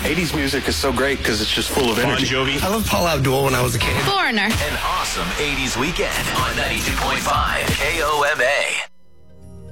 80s music is so great because it's just full of energy. Bon Jovi. I loved Paula Abdul when I was a kid. Foreigner. An awesome 80s weekend on 92.5